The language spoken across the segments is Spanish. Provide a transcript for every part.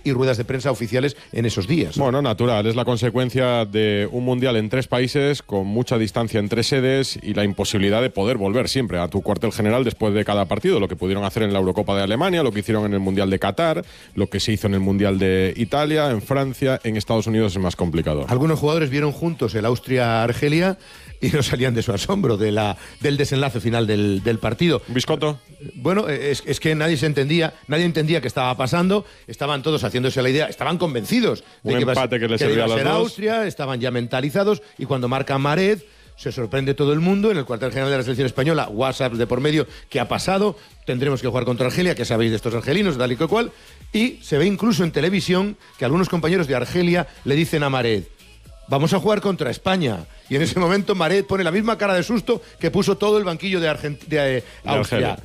y ruedas de prensa oficiales en esos días, ¿no? Bueno, natural, es la consecuencia de un mundial en 3 países, con mucha distancia entre sedes y la imposibilidad de poder volver siempre a tu cuartel general después de cada partido, lo que pudieron hacer en la Eurocopa de Alemania, lo que hicieron en el Mundial de Qatar, lo que se hizo en el Mundial de Italia, en Francia, en Estados Unidos es más complicado. Algunos jugadores vieron juntos el Austria-Argelia y no salían de su asombro del desenlace final del partido. ¿Biscotto? Bueno, es que nadie entendía qué estaba pasando, estaban todos haciéndose la idea, estaban convencidos de Un empate que les servía a los ser dos. Austria, estaban ya mentalizados, y cuando marca Mahrez, se sorprende todo el mundo en el cuartel general de la selección española, WhatsApp de por medio, ¿qué ha pasado? Tendremos que jugar contra Argelia, ¿qué sabéis de estos argelinos? Tal y cual. Y se ve incluso en televisión que algunos compañeros de Argelia le dicen a Mahrez: vamos a jugar contra España. Y en ese momento Mahrez pone la misma cara de susto que puso todo el banquillo de Austria.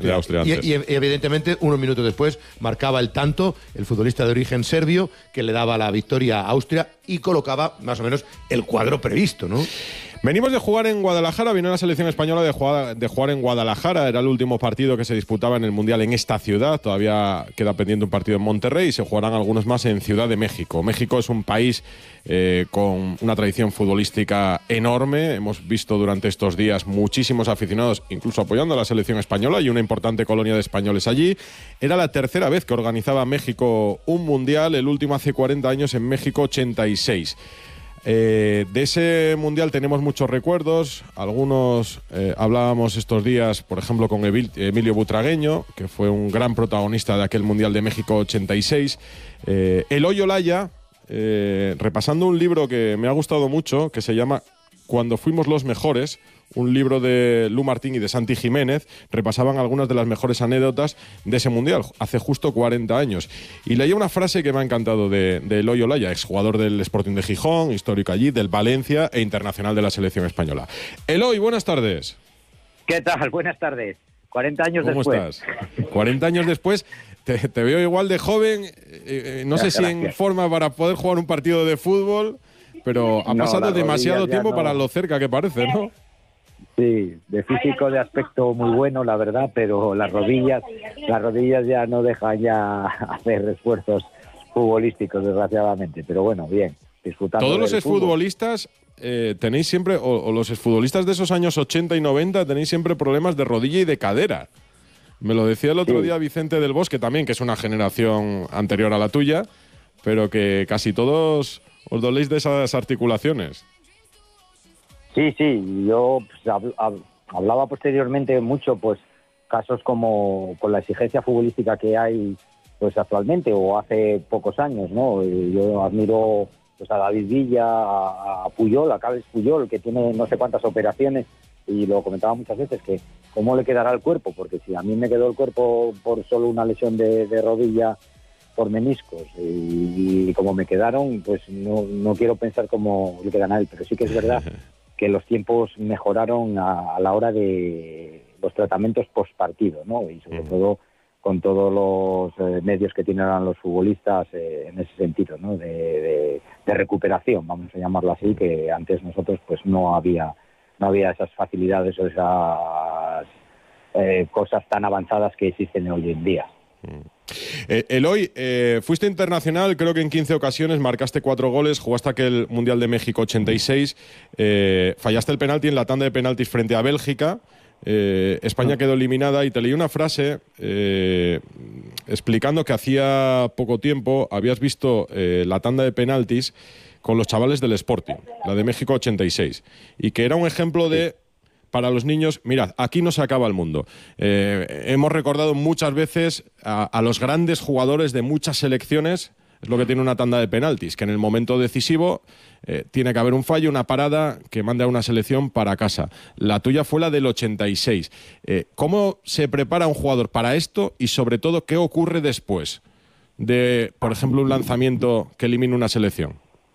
Y evidentemente, unos minutos después, marcaba el tanto el futbolista de origen serbio que le daba la victoria a Austria y colocaba más o menos el cuadro previsto, ¿no? Venimos de jugar en Guadalajara, vino la selección española de jugar en Guadalajara, era el último partido que se disputaba en el Mundial en esta ciudad, todavía queda pendiente un partido en Monterrey y se jugarán algunos más en Ciudad de México. México es un país con una tradición futbolística enorme, hemos visto durante estos días muchísimos aficionados, incluso apoyando a la selección española, y una importante colonia de españoles allí. Era la tercera vez que organizaba México un Mundial, el último hace 40 años en México 86. De ese mundial tenemos muchos recuerdos, algunos hablábamos estos días, por ejemplo, con Emilio Butragueño, que fue un gran protagonista de aquel Mundial de México 86. Eloy Olaya, repasando un libro que me ha gustado mucho, que se llama Cuando fuimos los mejores, un libro de Lu Martín y de Santi Jiménez, repasaban algunas de las mejores anécdotas de ese Mundial, hace justo 40 años. Y leía una frase que me ha encantado de Eloy Olaya, exjugador del Sporting de Gijón, histórico allí, del Valencia e internacional de la selección española. Eloy, buenas tardes. ¿Qué tal? Buenas tardes. 40 años ¿Cómo después. estás? 40 años después, te veo igual de joven, no sé si en forma para poder jugar un partido de fútbol, pero ha pasado demasiado tiempo para lo cerca que parece, ¿no? Sí, de físico, de aspecto muy bueno, la verdad, pero las rodillas ya no dejan ya hacer esfuerzos futbolísticos, desgraciadamente. Pero bueno, bien, disfrutando. Todos los exfutbolistas tenéis siempre, o los exfutbolistas de esos años 80 y 90, tenéis siempre problemas de rodilla y de cadera. Me lo decía el otro día Vicente del Bosque también, que es una generación anterior a la tuya, pero que casi todos os doléis de esas articulaciones. Sí, yo hablaba posteriormente mucho, pues casos como con la exigencia futbolística que hay pues actualmente o hace pocos años, ¿no? Yo admiro pues a David Villa, a Puyol, a Carles Puyol, que tiene no sé cuántas operaciones, y lo comentaba muchas veces, que cómo le quedará el cuerpo, porque si a mí me quedó el cuerpo por solo una lesión de rodilla por meniscos y como me quedaron, pues no quiero pensar cómo le quedan a él, pero sí que es verdad que los tiempos mejoraron a la hora de los tratamientos postpartido, ¿no? Y sobre todo con todos los medios que tienen los futbolistas en ese sentido, ¿no? De recuperación, vamos a llamarlo así, que antes nosotros pues no había esas facilidades o esas cosas tan avanzadas que existen hoy en día. Eloy, fuiste internacional, creo que en 15 ocasiones, marcaste 4 goles, jugaste aquel Mundial de México 86, fallaste el penalti en la tanda de penaltis frente a Bélgica, España quedó eliminada, y te leí una frase explicando que hacía poco tiempo habías visto la tanda de penaltis con los chavales del Sporting, la de México 86, y que era un ejemplo de... Para los niños, mirad, aquí no se acaba el mundo. Hemos recordado muchas veces a los grandes jugadores de muchas selecciones, es lo que tiene una tanda de penaltis, que en el momento decisivo tiene que haber un fallo, una parada que mande a una selección para casa. La tuya fue la del 86. ¿Cómo se prepara un jugador para esto y, sobre todo, qué ocurre después de, por ejemplo, un lanzamiento que elimine una selección?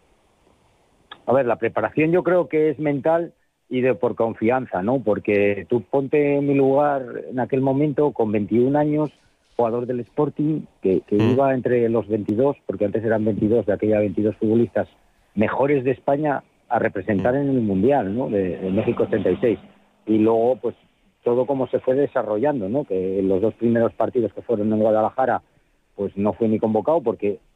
A ver, la preparación yo creo que es mental y por confianza, ¿no? Porque tú ponte en mi lugar en aquel momento con 21 años, jugador del Sporting, que iba entre los 22, porque antes eran 22, de aquella 22 futbolistas mejores de España a representar en el Mundial, ¿no? De México 86. Y luego, pues, todo como se fue desarrollando, ¿no? Que en los 2 primeros partidos que fueron en Guadalajara, pues no fue ni convocado porque